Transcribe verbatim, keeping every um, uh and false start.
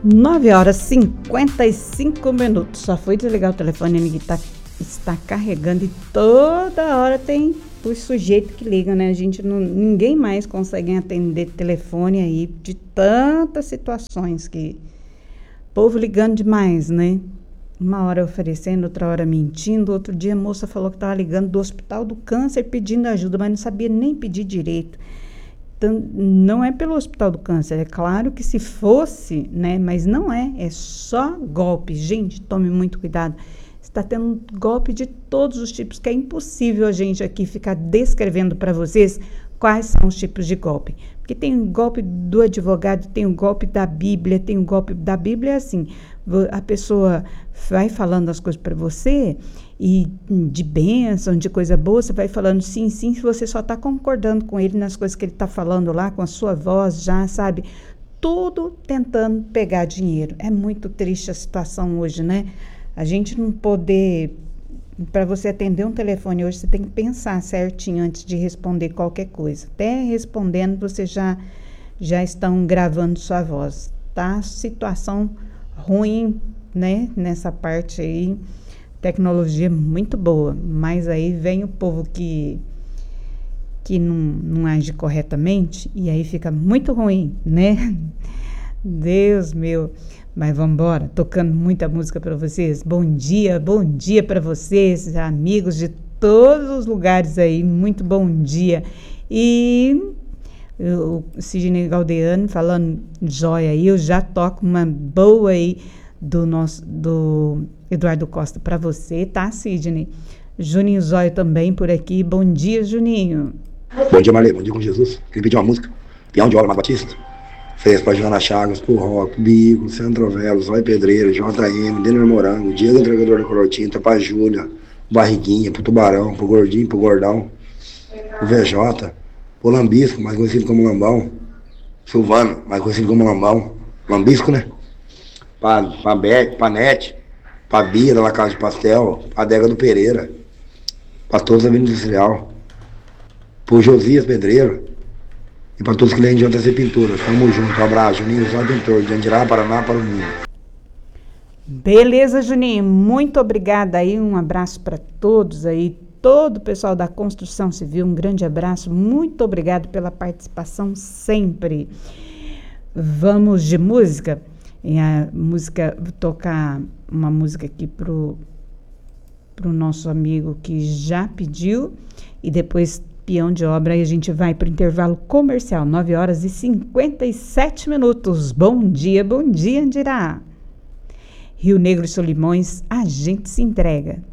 nove horas e cinquenta e cinco minutos. Só foi desligar o telefone, ele tá, está carregando e toda hora tem os sujeitos que ligam, né? A gente não, ninguém mais consegue atender telefone aí de tantas situações que povo ligando demais, né? Uma hora oferecendo, outra hora mentindo. Outro dia a moça falou que estava ligando do Hospital do Câncer pedindo ajuda, mas não sabia nem pedir direito. Então, não é pelo Hospital do Câncer, é claro que se fosse, né? Mas não é, é só golpe. Gente, tome muito cuidado. Está tendo golpe de todos os tipos, que é impossível a gente aqui ficar descrevendo para vocês quais são os tipos de golpe. Porque tem o golpe do advogado, tem o golpe da Bíblia, tem o golpe da Bíblia, é assim, a pessoa vai falando as coisas para você e de bênção, de coisa boa, você vai falando sim, sim, se você só está concordando com ele nas coisas que ele está falando lá, com a sua voz já, sabe? Tudo tentando pegar dinheiro. É muito triste a situação hoje, né? A gente não poder... Para você atender um telefone hoje, você tem que pensar certinho antes de responder qualquer coisa. Até respondendo, você já, já estão gravando sua voz. Tá? Situação ruim, né? Nessa parte aí. Tecnologia muito boa. Mas aí vem o povo que, que não, não age corretamente e aí fica muito ruim, né? Deus meu... Mas vamos embora, tocando muita música para vocês. Bom dia, bom dia para vocês, amigos de todos os lugares aí, muito bom dia. E o Sidney Galdeano falando jóia aí, eu já toco uma boa aí do nosso do Eduardo Costa para você, tá, Sidney? Juninho Zóio também por aqui. Bom dia, Juninho. Bom dia, Marlê, bom dia com Jesus. Queria pedir uma música, Peão de Obra, Mar Batista. Fez para Joana Chagas, pro Rock, pro Bico, Sandro Velo, Zóio Pedreiro, J M, Denner Morango, Diego Entregador da Corotinta, pra Júlia, Barriguinha, pro Tubarão, pro Gordinho, pro Gordão, pro V J, pro Lambisco, mais conhecido como Lambão, Silvano, mais conhecido como Lambão, Lambisco, né? Pra, pra, Be, pra Nete, pra Bia, da La Casa de Pastel, pra Adega do Pereira, pra todos da Avenida Industrial, pro Josias Pedreiro, e para todos os clientes de J C Pinturas. Tamo junto, um abraço, Juninho, Zóio Pintor, de Andirá, Paraná, para o mundo. Beleza, Juninho, muito obrigada aí, um abraço para todos aí, todo o pessoal da construção civil, um grande abraço, muito obrigado pela participação sempre. Vamos de música, e a música, vou tocar uma música aqui pro, pro nosso amigo que já pediu, e depois Peão de Obra, e a gente vai para o intervalo comercial, nove horas e cinquenta e sete minutos. Bom dia, bom dia, Andirá. Rio Negro e Solimões, a gente se entrega.